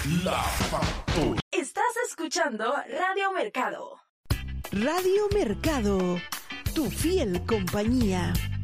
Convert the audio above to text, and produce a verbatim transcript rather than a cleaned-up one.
La Factoría. Estás escuchando Radio Mercado. Radio Mercado, tu fiel compañía.